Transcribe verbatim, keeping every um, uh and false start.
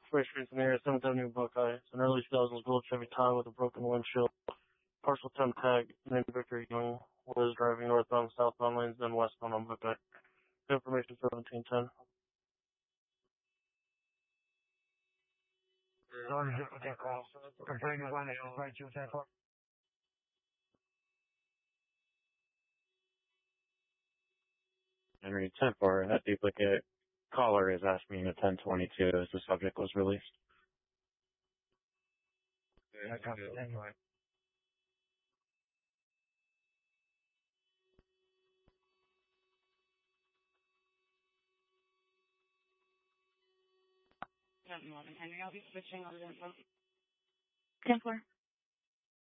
Fresh Streets in the area, seventh Avenue Buckeye. It's an early two thousands gold Chevy Tahoe with a broken windshield. Partial temp tag, named Victor Young, was driving northbound, southbound lanes, then westbound on Buckeye. Information seventeen ten. Henry ten four, that duplicate caller is asking a ten twenty-two as the subject was released. Yeah, copy. Anyway. ten eleven, Henry, I'll be switching over to ten four.